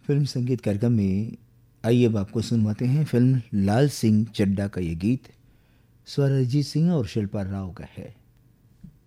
Film संगीत कार्यक्रम में आइए अब आपको सुनवाते हैं फिल्म लाल सिंह चड्ढा का ये गीत। स्वर अरिजीत सिंह और शिल्पा राव का है।